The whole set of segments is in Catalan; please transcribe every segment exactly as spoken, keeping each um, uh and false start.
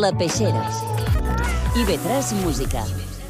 La Peixera. I ve tres música.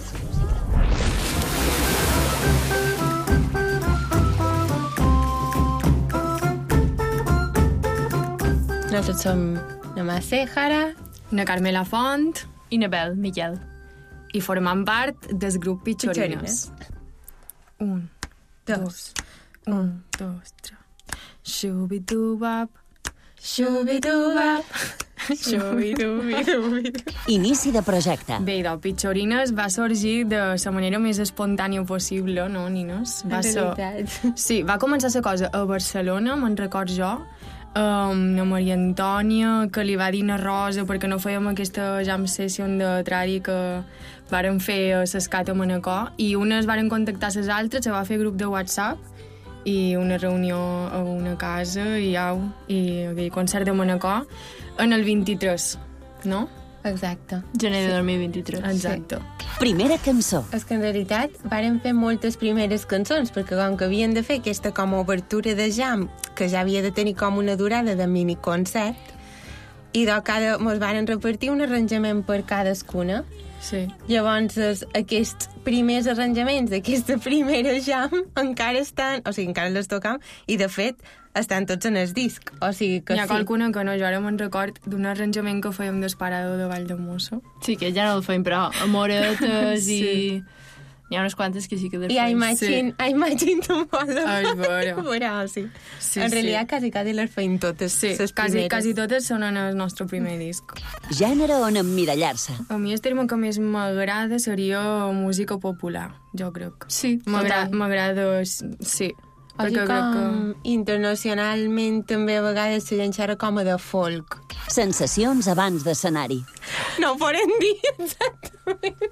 Nosaltres som la Mercè Jara, na Carmela Font i Nabel Miguel. I formam part del grup Pitxorines. Un, dos, un, dos, tres. Xubi-dubap, xubi-dubap, xubi-dubi-dubi. Inici de projecte. Bé, idò, Pitxorines va sorgir de la manera més espontània possible, no, Nines? Va en ser... realitat. Sí, va començar la cosa a Barcelona, me'n record jo, Um, a Maria Antònia, que li va dir a Rosa perquè no fèiem aquesta jam session de tradi que varen fer a l'Escat a Manacor, i unes varen contactar les altres, se va fer grup de WhatsApp i una reunió a una casa i au, i aquell concert de Manacor en el vint-i-tres, no? Exacte. Gener de dos mil vint-i-tres. Exacte. Sí. Primera cançó. És que en realitat varen fer moltes primeres cançons, perquè com que havien de fer aquesta com a obertura de jam, que ja havia de tenir com una durada de miniconcert, i de cada, mos varen repartir un arranjament per cadascuna. Sí. Llavors, es, aquests primers arranjaments d'aquesta primera jam encara estan, o sigui, encara les tocam, i de fet estan tots en el disc. O sigui que N'hi ha sí. qualcuna que no, jo ara me'n record d'un arranjament que fèiem d'Esparador de Vall de Mosso. Sí, que ja no el feim, però amoretes Sí. i... N'hi ha unes quantes que sí que les I I feim. Imagine, I Imagine Tomorrow. Ai, vera. Vera, sí. Sí, en sí. realitat, quasi, quasi les feim totes. Sí, les quasi, primeres. quasi totes són en el nostre primer disc. Gènere on emmirallar-se. A mi el terme que més m'agrada seria música popular, jo crec. Sí, M'agrada, total. m'agrada, sí. O sigui, Perquè crec que... com internacionalment també a vegades se llançara com a de folk. Sensacions abans d'escenari. No ho podem dir exactament.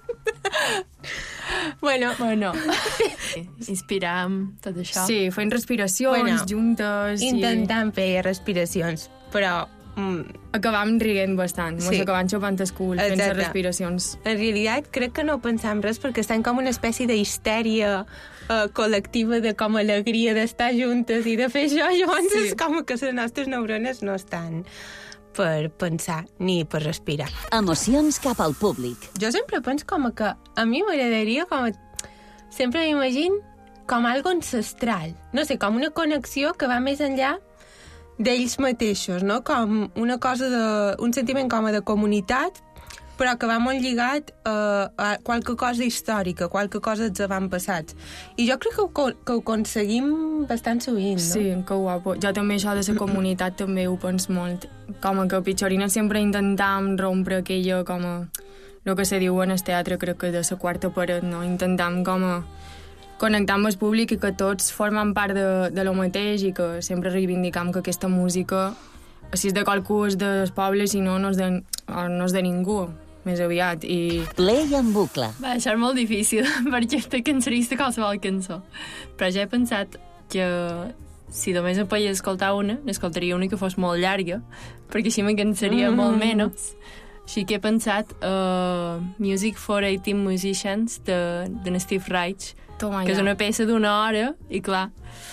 bueno, Bueno, inspirar amb tot això. Sí, fent respiracions Bueno, juntes intentant fer respiracions, però mm, i acabam rient bastant. Sí. Mos acabam xopant el cul fent les Exacte. respiracions. en realitat crec que no pensam res perquè estem com una espècie d'histèria eh, col·lectiva de com alegria d'estar juntes i de fer això, llavors Sí. és com que les nostres neurones no estan per pensar ni per respirar. Emocions cap al públic. Jo sempre penso com a que a mi m'agradaria com a... Sempre m'imagino com algo ancestral. No sé, com una connexió que va més enllà d'ells mateixos, no? Com una cosa de... un sentiment com a de comunitat, però que va molt lligat a, a qualque cosa històrica, qualque cosa dels avantpassats. I jo crec que ho, que ho aconseguim bastant sovint, no? Sí, que guapo. Jo també això de la comunitat també ho penso molt. Com que a Pitxorines sempre intentam rompre aquella com a... el que se diu en el teatre, crec que de la quarta paret, no? Intentam com a connectar amb el públic i que tots formen part de, de lo mateix i que sempre reivindicam que aquesta música, si és de qualcú, és dels pobles, i no, no és de, no és de ningú, més aviat. I Play en bucle. Va, això és molt difícil, perquè te cansaries de qualsevol cançó. Però ja he pensat que si només em podia escoltar una, n'escoltaria una que fos molt llarga, perquè així me cansaria mm. molt menys. Així que he pensat uh, Music for eighteen Musicians de, de Steve Reich, toma que ja. és una peça d'una hora, i clar,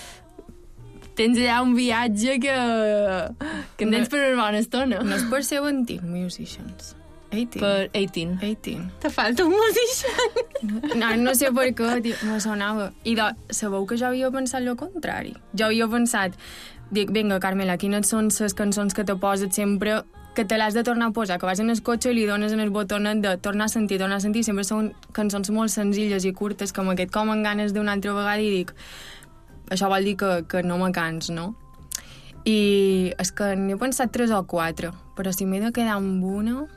tens allà un viatge que, que en tens per una bona estona. No és per ser antic, Musicians. eighteen. Per eighteen. eighteen. Te falta un musician. No, no sé per què, tio, me sonava. I de, sabeu que jo havia pensat el contrari. Jo havia pensat, dic, vinga, Carmela, quines són les cançons que te poses sempre, que te l'has de tornar a posar, que vas en el cotxe i li dones en el botonet de tornar a sentir, tornar a sentir, sempre són cançons molt senzilles i curtes, com aquest, com en ganes d'una altra vegada, i dic, això vol dir que, que no me cans, no? I és que n'he pensat tres o quatre, però si m'he de quedar amb una...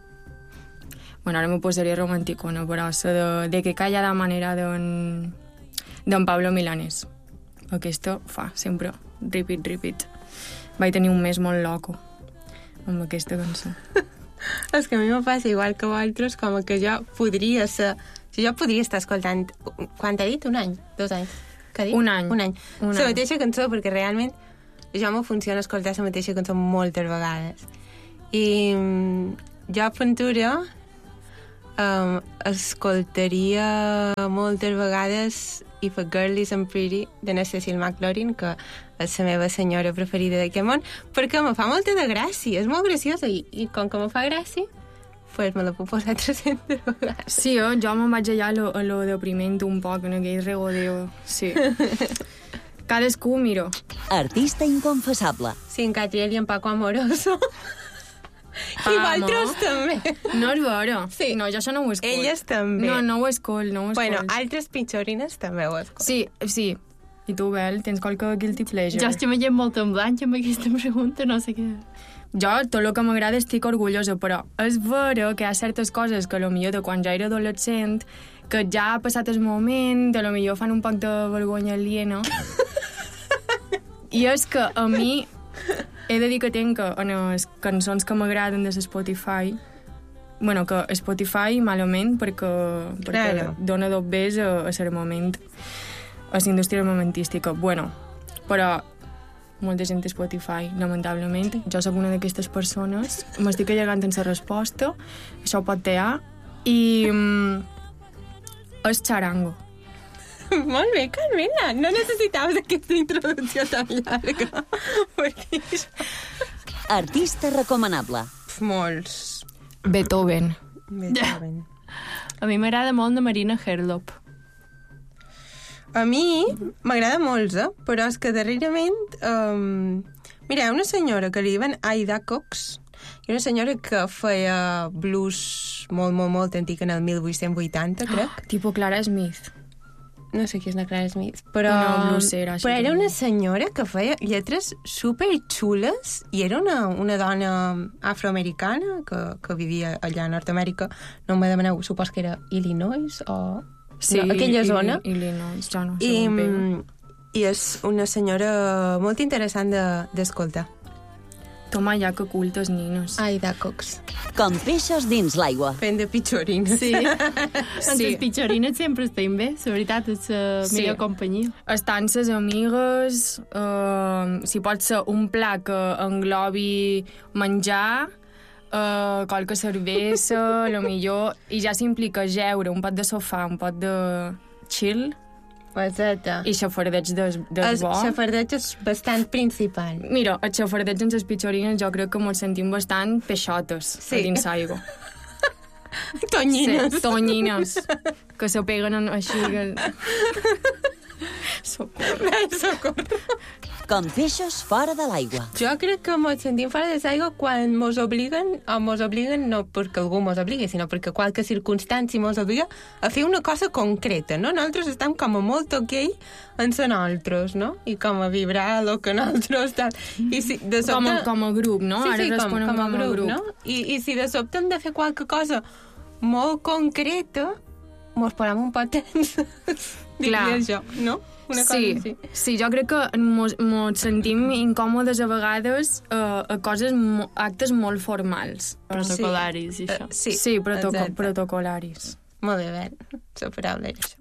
Bueno, ara me posaria romanticona, però la de, de que calla de manera d'en d'en Pablo Milanés. Aquesta fa sempre repeat, repeat. Vaig tenir un mes molt loco amb aquesta cançó. És que a mi me passa igual que vosaltres, com que jo podria ser... Si jo podria estar escoltant... Quan t'ha dit? Un any? Dos anys? Què ha dit? Un any. Un any. Un la any. mateixa cançó, perquè realment jo me funciona escoltar la mateixa cançó moltes vegades. I mm, jo a Ventura um, escoltaria moltes vegades If a Girl Isn't Pretty de la Cecil McLaurin, que és la meva senyora preferida d'aquest món, perquè me fa molta de gràcia, és molt graciosa, i, i com que me fa gràcia, pues me la puc posar tres-centes vegades. Sí, eh? Jo me'n vaig allà a lo, a lo deprimint un poc, en aquell regodeo. Sí. Cadascú, miro. Artista inconfessable. Sí, en Catriel i en Paco Amoroso. I vosaltres també. No és vera. Sí. No, jo això no ho escol. Elles també. No, no ho escol, no ho escol. Bueno, altres pitjorines també ho escol. Sí, sí. I tu, Bel, tens qualque guilty pleasure? Jo estic veient molt en blanc amb aquesta pregunta, no sé què... Jo, tot el que m'agrada estic orgullosa, però és vera que hi ha certes coses que potser de quan ja era adolescent, que ja ha passat el moment, de lo millor fan un poc de vergonya aliena. I és que a mi he de dir que tinc en les cançons que m'agraden de Spotify, bueno, que Spotify malament perquè, perquè Claro. dona dos bes a, a ser moment, a la indústria armamentística. Bueno, però molta gent a Spotify, lamentablement. Jo sóc una d'aquestes persones, m'estic allargant en la resposta, això ho pot tear, i mm, és xarango. Molt bé, Carmela. No necessitaves aquesta introducció tan llarga. Perquè això... Artista recomanable. Pf, molts. Beethoven. Beethoven. A mi m'agrada molt la Marina Herlop. A mi m'agrada molts, eh? Però és que darrerament... Um, mira, hi ha una senyora que li diuen Aida Cox, i una senyora que feia blues molt, molt, molt antic en el mil vuit-cents vuitanta, crec. Oh, tipo Clara Smith. No sé qui és la Clara Smith, però... Una bluesera, així però era també. una senyora que feia lletres super xules i era una, una dona afroamericana que, que vivia allà a Nord-Amèrica. No em demaneu, supos que era Illinois o... Sí, no, aquella zona. I, Illinois, jo no sé I, on pega. I és una senyora molt interessant de- d'escoltar. Toma ja que cultes, nines. Aida Cox. Com peixos dins l'aigua. Fent de pitjorines. Sí. sí. Les pitjorines sempre estan bé, la veritat, és la Sí. millor companyia. Estan ses amigues, uh, si pot ser un pla que englobi menjar, uh, qualque cervesa, lo millor, i ja s'implica jeure, un pot de sofà, un pot de chill, Exacte. i xafardeig des, des El bo. xafardeig és bastant principal. Mira, el xafardeig en les pitjorines jo crec que ens sentim bastant peixotes Sí. a dins l'aigua. Tonyines. Sí, tonyines, que se peguen en, així... Que... Socorro. Socorro. Com peixos fora de l'aigua. Jo crec que mos sentim fora de l'aigua quan mos obliguen, o mos obliguen no perquè algú mos obligui, sinó perquè qualque circumstància mos obliga a fer una cosa concreta, no? Nosaltres estem com a molt ok en ser nosaltres, no? I com a vibrar el que nosaltres tal. I si de sobte... Com a, com a grup, no? Sí, Ara sí, com, responem com a grup, grup. no? I, I si de sobte hem de fer qualque cosa molt concreta, mos posem un pot tensos. Clar. Diria jo, no? Una cosa Sí, així. sí, jo crec que mos, mos sentim incòmodes a vegades uh, a coses, mo, actes molt formals. Protocolaris i això. Uh, sí, sí protoco exacte. protocolaris. Molt bé, Ben. La paraula era això.